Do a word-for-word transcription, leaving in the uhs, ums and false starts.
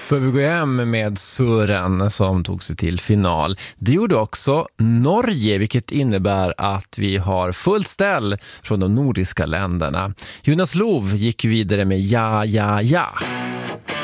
F V M med Sören som tog sig till final. Det gjorde också Norge, vilket innebär att vi har fullt ställ från de nordiska länderna. Jonas Lov gick vidare med Ja, ja, ja.